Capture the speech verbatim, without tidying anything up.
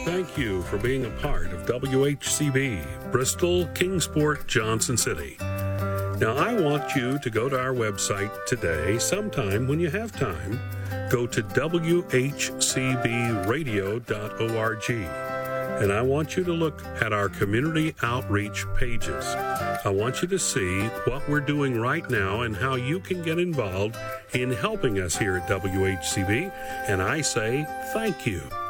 Thank you for being a part of W H C B, Bristol, Kingsport, Johnson City. Now, I want you to go to our website today, sometime when you have time. Go to w h c b radio dot org, and I want you to look at our community outreach pages. I want you to see what we're doing right now and how you can get involved in helping us here at W H C B, and I say thank you.